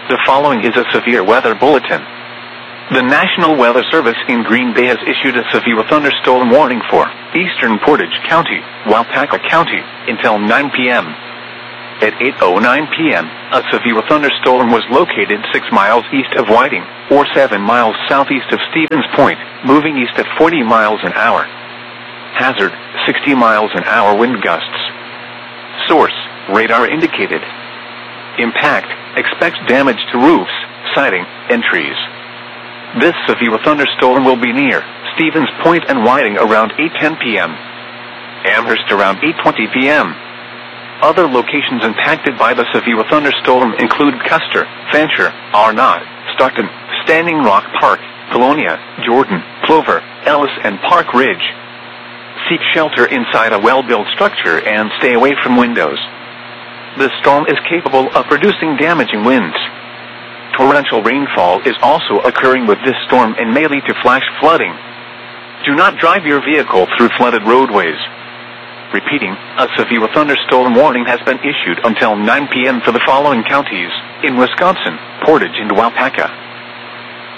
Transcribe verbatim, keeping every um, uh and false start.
The following is a severe weather bulletin. The National Weather Service in Green Bay has issued a severe thunderstorm warning for eastern Portage County, Waupaca County, until nine p m At eight oh nine p m, a severe thunderstorm was located six miles east of Whiting, or seven miles southeast of Stevens Point, moving east at forty miles an hour. Hazard, sixty miles an hour wind gusts. Source, radar indicated. Impact, expects damage to roofs, siding, and trees. This severe thunderstorm will be near Stevens Point and Whiting around eight ten p m Amherst around eight twenty p m Other locations impacted by the severe thunderstorm include Custer, Fancher, Arnott, Stockton, Standing Rock Park, Colonia, Jordan, Plover, Ellis, and Park Ridge. Seek shelter inside a well-built structure and stay away from windows. The storm is capable of producing damaging winds. Torrential rainfall is also occurring with this storm and may lead to flash flooding. Do not drive your vehicle through flooded roadways. Repeating, a severe thunderstorm warning has been issued until nine p m for the following counties in Wisconsin: Portage and Waupaca.